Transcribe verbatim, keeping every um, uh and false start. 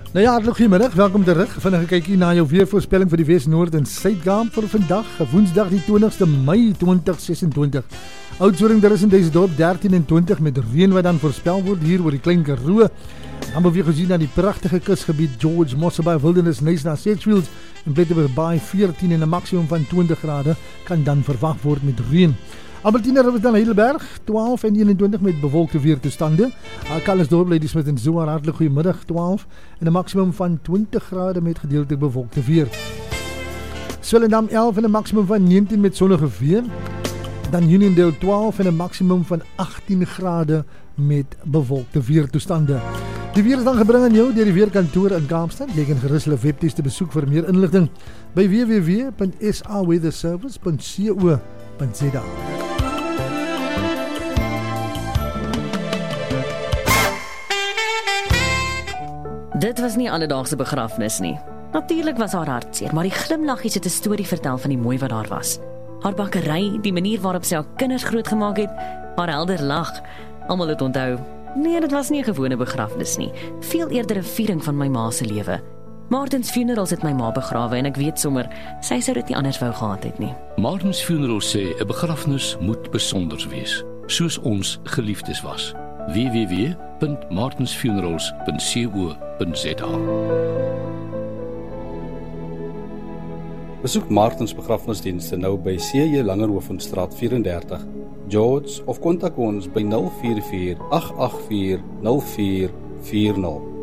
Nou ja, hartelijk goeiemiddag, welkom terug. Vinnig kykie na jou weervoorspelling vir die Wes, Noord en Suid-Kaap vir vandag, Woensdag die twintigste Mei twintig sesentwintig. Oudtshoorn daar is in deze dorp dertien en twintig met reën wat dan voorspel word hier oor die Klein Karoo. Dan beweeg ons hier na die pragtige kusgebied George Mossabay Wilderness Nice na Sedgefield en Plettenberg Bay veertien en 'n maksimum van twintig grade kan dan verwag word met reën. Albertina Riversdal Heidelberg twaalf en eenentwintig met bewolkte weertoestande. Kallisdorp Ladysmith en Zoar hartlik goeiemiddag twaalf en 'n maksimum van twintig grade met gedeeltelik bewolkte weer. Swellendam elf en 'n maksimum van negentien met sonnige weer. Dan Uniondale twaalf en 'n maksimum van agttien grade met bewolkte weertoestande. Die weer is dan gebring aan jou deur die weerkantoor in Kaapstad. Jy kan gerus hulle webtuis te besoek vir meer inligting by w w w punt s a weather service punt co punt z a. Dit was nie alledaagse begrafnis nie. Natuurlik was haar hartseer, maar die glimlaggies het 'n storie vertel van die mooi wat daar was. Haar bakkery, die manier waarop sy haar kinders grootgemaak het, haar helder lag. Almal het onthou. Nee, dit was nie 'n gewone begrafnis nie. Veel eerder 'n viering van my ma se lewe. Martins Funerals het my ma begrawe en ek weet sommer, sy sou dit nie anders wou gehad het nie. Martins Funerals sê 'n begrafnis moet besonder wees, soos ons geliefdes was. w w w punt martins funerals punt co punt z a. Besoek Martins begrafnisdienste nou by C J Langerhovenstraat vyf en dertig, George, of kontak ons by nul vier vier agt agt vier nul vier vier nul.